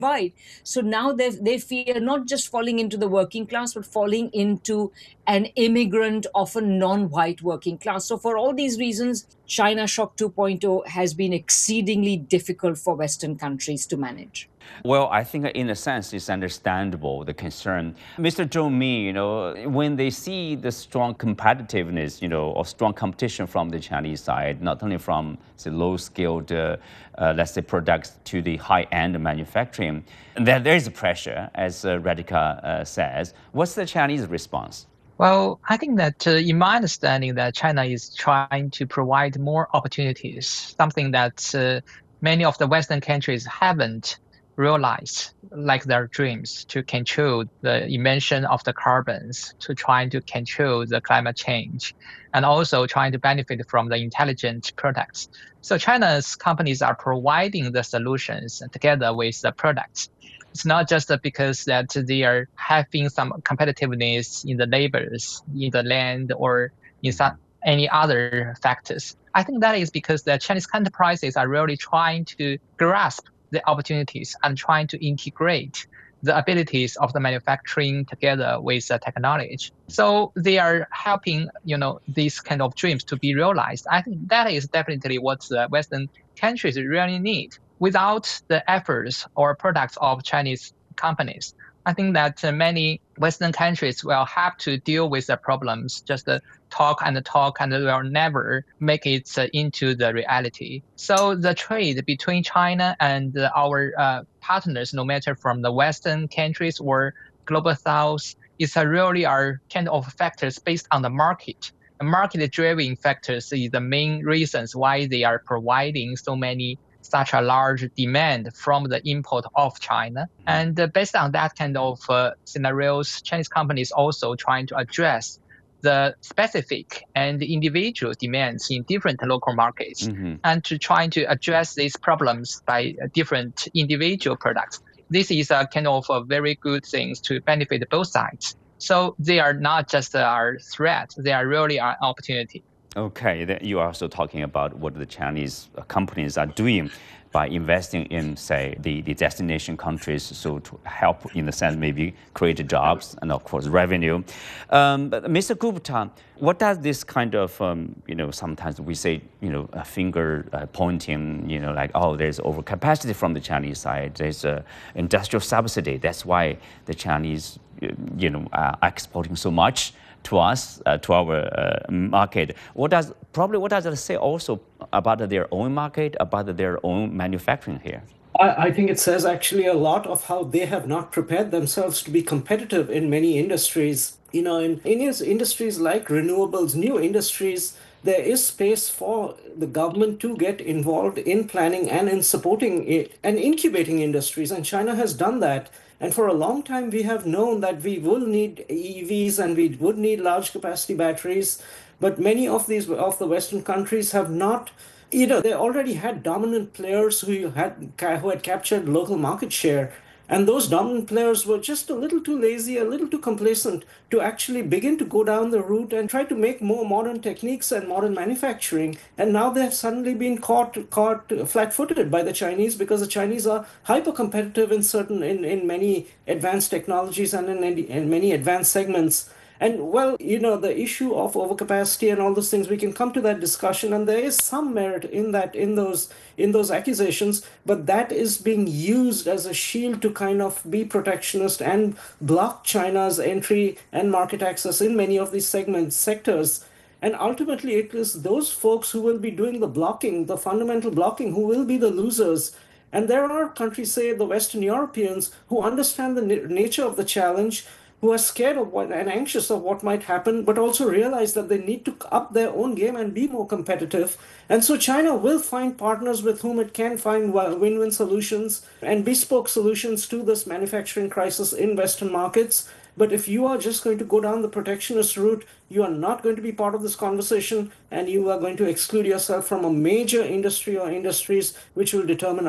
worldwide. So now they fear not just falling into the working class, but falling into an immigrant, often non-white working class. So for all these reasons, China Shock 2.0 has been exceedingly difficult for Western countries to manage. Well, I think in a sense it's understandable, the concern. Mr. Zhou Mi, when they see the strong competitiveness, or strong competition from the Chinese side, not only from the low-skilled, let's say, products to the high-end manufacturing, there is pressure, as Radhika says. What's the Chinese response? Well, I think that in my understanding that China is trying to provide more opportunities, something that many of the Western countries haven't realized, like their dreams to control the emission of the carbons, to trying to control the climate change, and also trying to benefit from the intelligent products. So China's companies are providing the solutions together with the products. It's not just because that they are having some competitiveness in the labors, in the land, or in some any other factors. I think that is because the Chinese enterprises are really trying to grasp the opportunities and trying to integrate the abilities of the manufacturing together with the technology. So they are helping, these kind of dreams to be realized. I think that is definitely what the Western countries really need. Without the efforts or products of Chinese companies, I think that many Western countries will have to deal with the problems, just talk and will never make it into the reality. So the trade between China and our partners, no matter from the Western countries or global South, is really our kind of factors based on the market. Market-driven factors is the main reasons why they are providing so many such a large demand from the import of China. And based on that kind of scenarios, Chinese companies also trying to address the specific and individual demands in different local markets and to trying to address these problems by different individual products. This is a kind of a very good things to benefit both sides. So they are not just our threat, they are really our opportunity. Okay, then you are also talking about what the Chinese companies are doing by investing in, say, the destination countries, so to help, in a sense, maybe create jobs and, of course, revenue. But Mr. Gupta, what does this kind of, sometimes we say, a finger pointing, like, oh, there's overcapacity from the Chinese side, there's an industrial subsidy, that's why the Chinese, are exporting so much to us, to our market. What does it say also about their own market, about their own manufacturing here? I think it says actually a lot of how they have not prepared themselves to be competitive in many industries. In industries like renewables, new industries, there is space for the government to get involved in planning and in supporting it and incubating industries. And China has done that. And for a long time, we have known that we will need EVs and we would need large capacity batteries. But many of the Western countries have not, they already had dominant players who had captured local market share. And those dominant players were just a little too lazy, a little too complacent to actually begin to go down the route and try to make more modern techniques and modern manufacturing. And now they have suddenly been caught flat-footed by the Chinese because the Chinese are hyper-competitive in many advanced technologies and in many advanced segments. And well, the issue of overcapacity and all those things, we can come to that discussion, and there is some merit in that, in those accusations, but that is being used as a shield to kind of be protectionist and block China's entry and market access in many of these sectors. And ultimately, it is those folks who will be doing the blocking, the fundamental blocking, who will be the losers. And there are countries, say the Western Europeans, who understand the nature of the challenge, who are scared of and anxious of what might happen, but also realize that they need to up their own game and be more competitive. And so China will find partners with whom it can find win-win solutions and bespoke solutions to this manufacturing crisis in Western markets. But if you are just going to go down the protectionist route, you are not going to be part of this conversation, and you are going to exclude yourself from a major industry or industries which will determine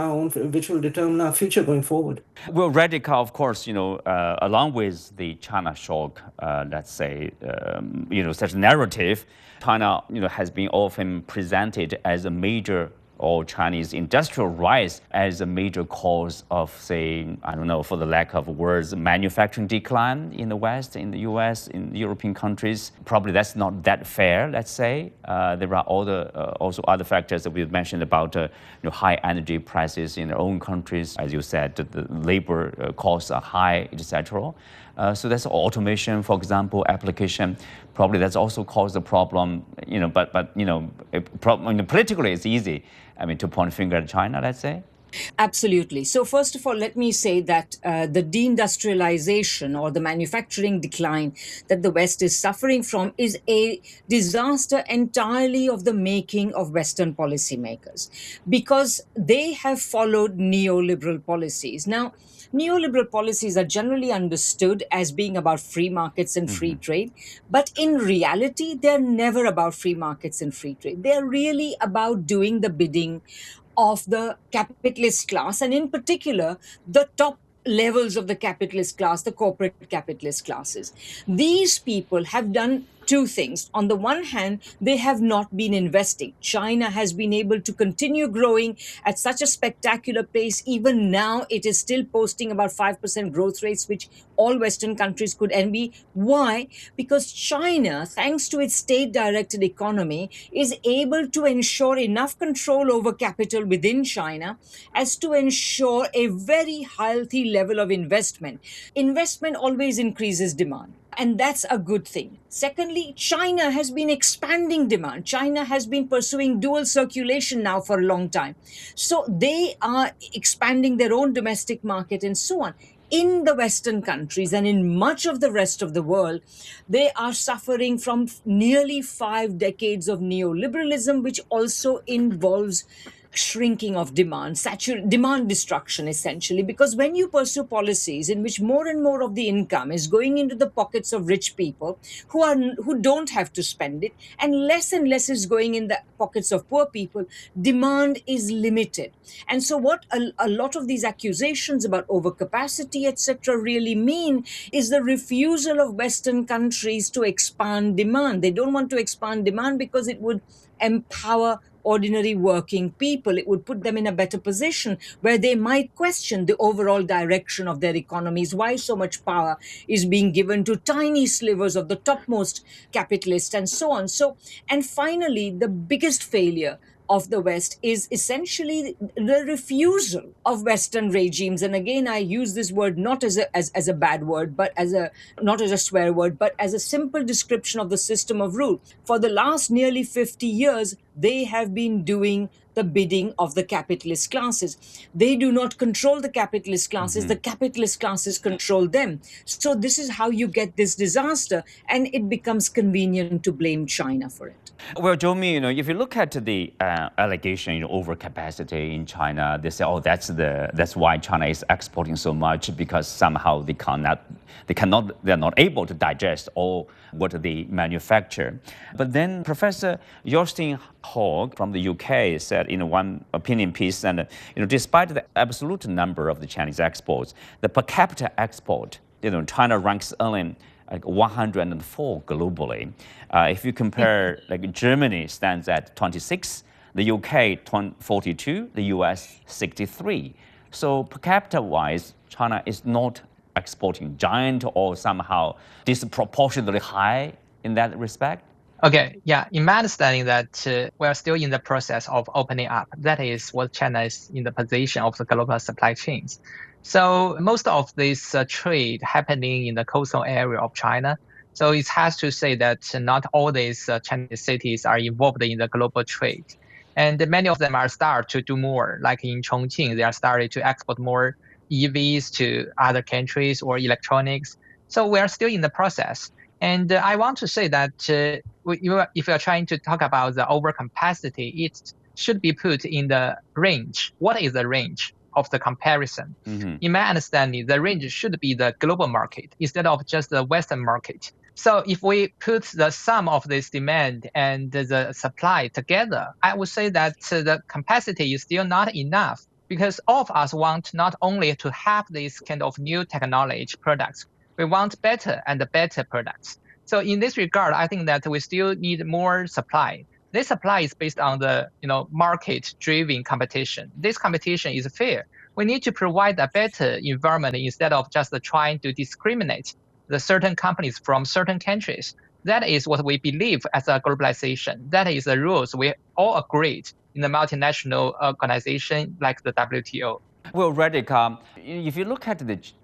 our future going forward. Well, Radhika, of course, along with the China shock, let's say, such narrative, China, has been often presented as a major or Chinese industrial rise as a major cause of, say, I don't know, for the lack of words, manufacturing decline in the West, in the US, in European countries. Probably that's not that fair, let's say. There are also other factors that we've mentioned about high energy prices in their own countries. As you said, the labor costs are high, etc. So that's automation, for example, application. Probably that's also caused a problem, but politically it's easy, to point a finger at China, let's say. Absolutely. So, first of all, let me say that the deindustrialization or the manufacturing decline that the West is suffering from is a disaster entirely of the making of Western policymakers, because they have followed neoliberal policies. Now, neoliberal policies are generally understood as being about free markets and free trade, but in reality, they're never about free markets and free trade. They're really about doing the bidding of the capitalist class, and in particular, the top levels of the capitalist class, the corporate capitalist classes. These people have done two things. On the one hand, they have not been investing. China has been able to continue growing at such a spectacular pace. Even now, it is still posting about 5% growth rates, which all Western countries could envy. Why? Because China, thanks to its state-directed economy, is able to ensure enough control over capital within China as to ensure a very healthy level of investment. Investment always increases demand. And that's a good thing. Secondly, China has been expanding demand. China has been pursuing dual circulation now for a long time. So they are expanding their own domestic market and so on. In the Western countries and in much of the rest of the world, they are suffering from nearly 5 decades of neoliberalism, which also involves shrinking of demand, demand destruction, essentially, because when you pursue policies in which more and more of the income is going into the pockets of rich people who don't have to spend it, and less is going in the pockets of poor people, demand is limited. And so what a lot of these accusations about overcapacity, etc., really mean is the refusal of Western countries to expand demand. They don't want to expand demand because it would empower ordinary working people. It would put them in a better position where they might question the overall direction of their economies, why so much power is being given to tiny slivers of the topmost capitalists and so on. So, and finally, the biggest failure of the West is essentially the refusal of Western regimes. And again, I use this word not as a bad word, but not as a swear word, but as a simple description of the system of rule. For the last nearly 50 years, they have been doing the bidding of the capitalist classes. They do not control the capitalist classes. The capitalist classes control them. So this is how you get this disaster, and it becomes convenient to blame China for it. Well, Zhou-Mi, if you look at the allegation, overcapacity in China, they say, that's why China is exporting so much, because somehow they're not able to digest all what they manufacture. But then Professor Jostein Haug from the UK said in one opinion piece, and despite the absolute number of the Chinese exports, the per capita export, China ranks only like 104 globally. If you compare, like Germany stands at 26, the UK 42, the US 63. So per capita wise, China is not exporting giant or somehow disproportionately high in that respect. Okay, yeah. In my understanding that we are still in the process of opening up. That is what China is in the position of the global supply chains. So most of this trade happening in the coastal area of China. So it has to say that not all these Chinese cities are involved in the global trade. And many of them are starting to do more. Like in Chongqing, they are starting to export more EVs to other countries or electronics. So we are still in the process. And I want to say that if you are trying to talk about the overcapacity, it should be put in the range. What is the range of the comparison? In my understanding, the range should be the global market instead of just the Western market. So if we put the sum of this demand and the supply together, I would say that the capacity is still not enough, because all of us want not only to have this kind of new technology products, we want better and better products. So in this regard, I think that we still need more supply. This supply is based on the market-driven competition. This competition is fair. We need to provide a better environment instead of just trying to discriminate the certain companies from certain countries. That is what we believe as a globalization. That is the rules we all agreed in the multinational organization like the WTO. Well, Radic, if you look at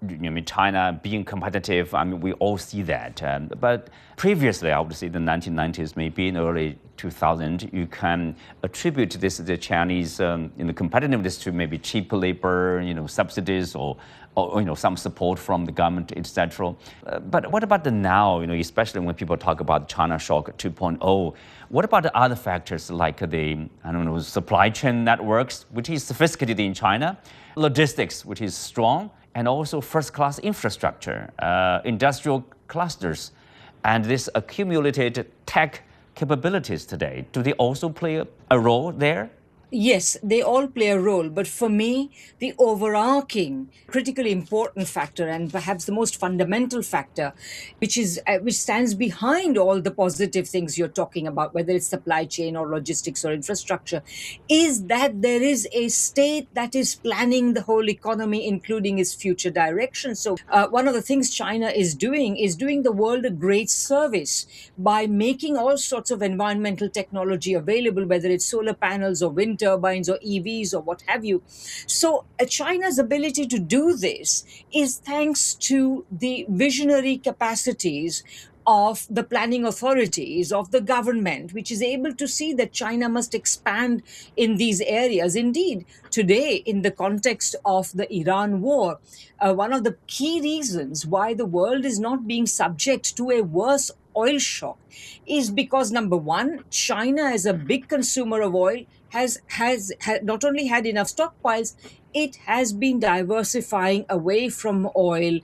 China being competitive, I mean, we all see that. But previously, I would say the 1990s, maybe in early 2000, you can attribute the Chinese competitiveness to maybe cheap labor, subsidies or some support from the government, etc. But what about the now? Especially when people talk about China Shock 2.0, what about the other factors like the supply chain networks, which is sophisticated in China, logistics, which is strong, and also first-class infrastructure, industrial clusters, and this accumulated tech capabilities today? Do they also play a role there? Yes, they all play a role. But for me, the overarching, critically important factor, and perhaps the most fundamental factor, which stands behind all the positive things you're talking about, whether it's supply chain or logistics or infrastructure, is that there is a state that is planning the whole economy, including its future direction. So one of the things China is doing the world a great service by making all sorts of environmental technology available, whether it's solar panels or wind turbines or EVs or what have you. So China's ability to do this is thanks to the visionary capacities of the planning authorities, of the government, which is able to see that China must expand in these areas. Indeed, today, in the context of the Iran war, one of the key reasons why the world is not being subject to a worse oil shock is because, number one, China, as a big consumer of oil, has not only had enough stockpiles, it has been diversifying away from oil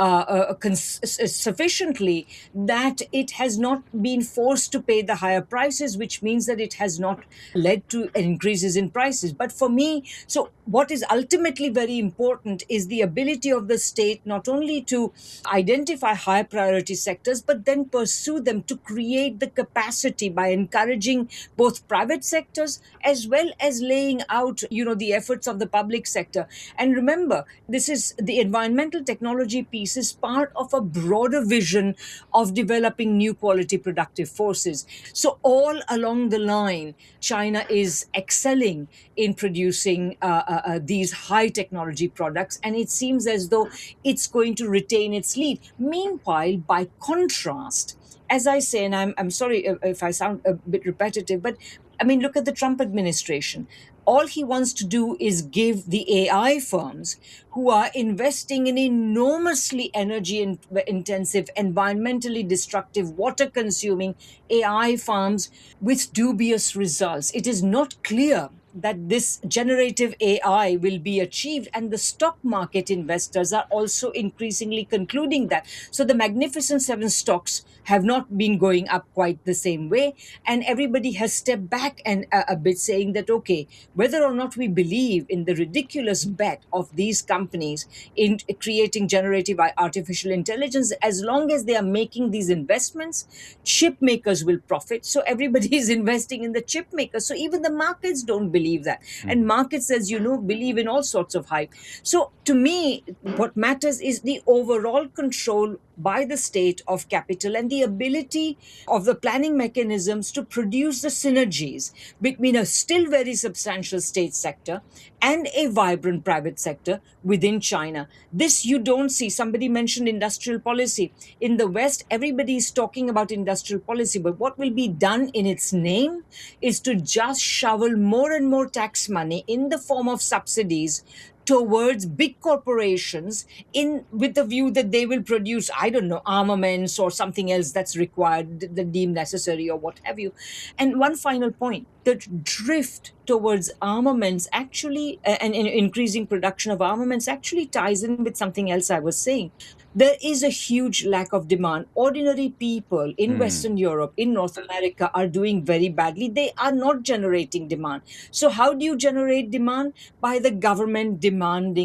sufficiently that it has not been forced to pay the higher prices, which means that it has not led to increases in prices. But for me, so what is ultimately very important is the ability of the state not only to identify high priority sectors, but then pursue them to create the capacity by encouraging both private sectors as well as laying out, the efforts of the public sector. And remember, this is the environmental technology piece is part of a broader vision of developing new quality productive forces. So all along the line, China is excelling in producing these high technology products, and it seems as though it's going to retain its lead. Meanwhile, by contrast, as I say, and I'm sorry if I sound a bit repetitive, but I mean, look at the Trump administration. All he wants to do is give the AI firms who are investing in enormously energy intensive, environmentally destructive, water consuming AI farms with dubious results. It is not clear that this generative AI will be achieved, and the stock market investors are also increasingly concluding that. So the Magnificent Seven stocks have not been going up quite the same way, and everybody has stepped back and a bit, saying that, okay, whether or not we believe in the ridiculous bet of these companies in creating generative artificial intelligence, as long as they are making these investments, chip makers will profit. So everybody is investing in the chip makers. So even the markets don't believe that. And markets, as you know, believe in all sorts of hype. So to me, what matters is the overall control by the state of capital and the ability of the planning mechanisms to produce the synergies between a still very substantial state sector and a vibrant private sector within China. This you don't see. Somebody mentioned industrial policy. In the West, everybody is talking about industrial policy, but what will be done in its name is to just shovel more and more tax money in the form of subsidies towards big corporations with the view that they will produce, I don't know, armaments or something else that's required, that deemed necessary or what have you. And one final point, the drift towards armaments actually, and increasing production of armaments actually ties in with something else I was saying. There is a huge lack of demand. Ordinary people in Western Europe, in North America, are doing very badly. They are not generating demand. So how do you generate demand? By the government demanding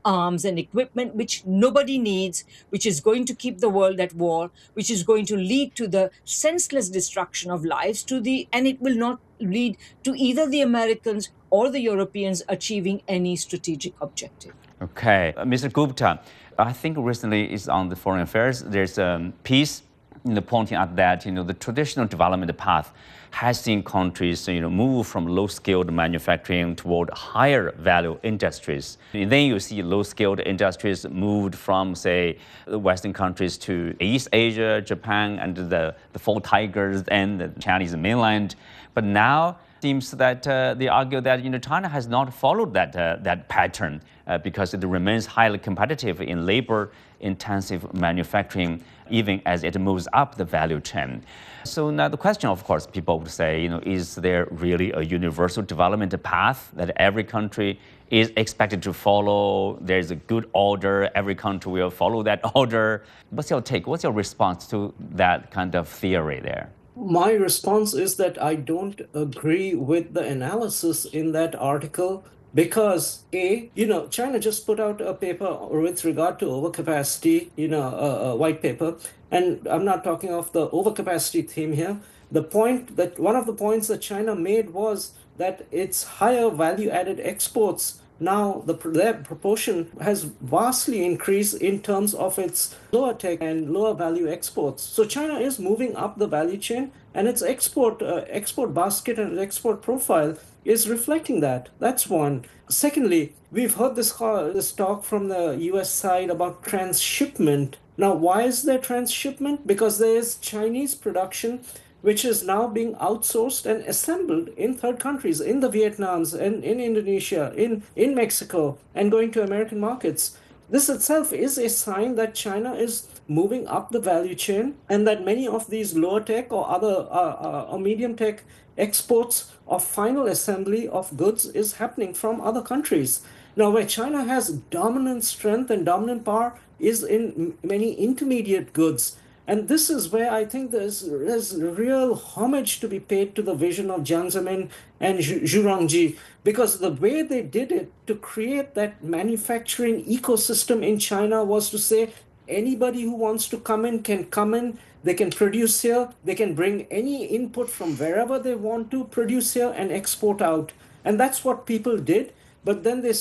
arms and equipment which nobody needs, which is going to keep the world at war, which is going to lead to the senseless destruction of lives, and it will not lead to either the Americans or the Europeans achieving any strategic objective. Okay, Mr. Gupta, I think recently is on the foreign affairs. There's a piece pointing out that the traditional development path has seen countries move from low-skilled manufacturing toward higher value industries. And then you see low-skilled industries moved from, say, the Western countries to East Asia, Japan, and the Four Tigers and the Chinese mainland. But now seems that they argue that China has not followed that pattern because it remains highly competitive in labor-intensive manufacturing, even as it moves up the value chain. So now the question, of course, people would say, is there really a universal development path that every country is expected to follow? There's a good order, every country will follow that order. What's your take? What's your response to that kind of theory there? My response is that I don't agree with the analysis in that article because China just put out a paper with regard to overcapacity, a white paper, and I'm not talking of the overcapacity theme here. One of the points that China made was that its higher value-added exports now their proportion has vastly increased in terms of its lower tech and lower value exports. So China is moving up the value chain, and its export basket and export profile is reflecting that. That's one. Secondly, we've heard this talk from the US side about transshipment. Now, why is there transshipment? Because there is Chinese production which is now being outsourced and assembled in third countries, in the Vietnams and in Indonesia, in Mexico, and going to American markets. This itself is a sign that China is moving up the value chain and that many of these lower tech or other or medium tech exports of final assembly of goods is happening from other countries. Now, where China has dominant strength and dominant power is in many intermediate goods. And this is where I think there's real homage to be paid to the vision of Jiang Zemin and Zhu Rongji, because the way they did it to create that manufacturing ecosystem in China was to say anybody who wants to come in can come in, they can produce here, they can bring any input from wherever they want to produce here and export out. And that's what people did. But then the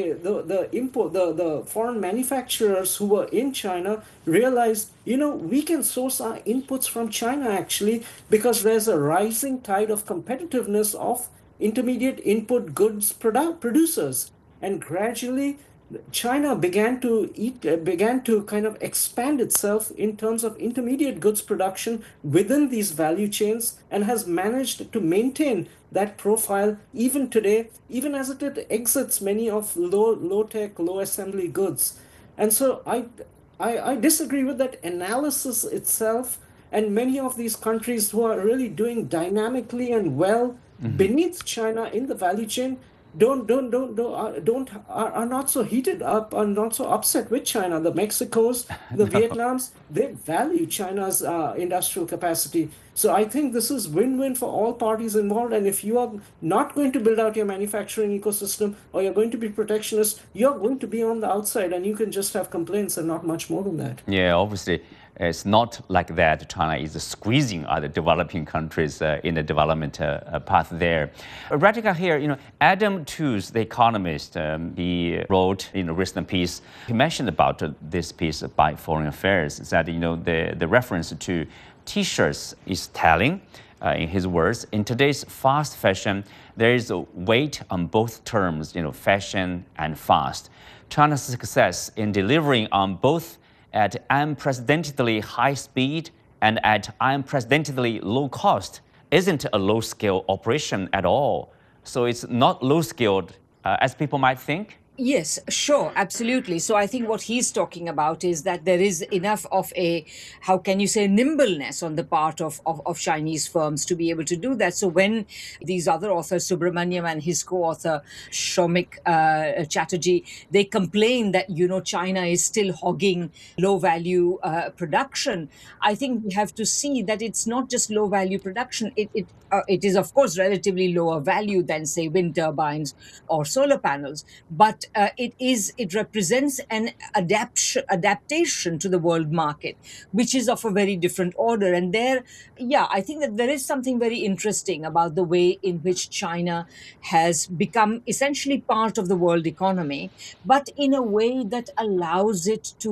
foreign manufacturers who were in China realized, we can source our inputs from China actually, because there's a rising tide of competitiveness of intermediate input goods producers. And gradually, China began to kind of expand itself in terms of intermediate goods production within these value chains and has managed to maintain that profile even today, even as it exits many of low tech, low assembly goods. And so I disagree with that analysis itself. And many of these countries who are really doing dynamically and well beneath China in the value chain are not so heated up, are not so upset with China. The Mexicos, the Vietnams, they value China's industrial capacity. So I think this is win-win for all parties involved. And if you are not going to build out your manufacturing ecosystem or you're going to be protectionist, you're going to be on the outside and you can just have complaints and not much more than that. Yeah, obviously. It's not like that. China is squeezing other developing countries in the development path there. Radhika here, Adam Tooze, the economist, he wrote in a recent piece, he mentioned about this piece by Foreign Affairs, that, the reference to T-shirts is telling. In his words, in today's fast fashion, there is a weight on both terms, fashion and fast. China's success in delivering on both at unprecedentedly high speed and at unprecedentedly low cost isn't a low-scale operation at all. So it's not low-skilled as people might think. Yes, sure, absolutely. So I think what he's talking about is that there is enough of a, how can you say, nimbleness on the part of Chinese firms to be able to do that. So when these other authors, Subramaniam and his co-author, Shomik Chatterjee, they complain that, China is still hogging low-value production, I think we have to see that it's not just low-value production. It is, of course, relatively lower value than, say, wind turbines or solar panels. But but it represents an adaptation to the world market, which is of a very different order. And there, yeah, I think that there is something very interesting about the way in which China has become essentially part of the world economy, but in a way that allows it to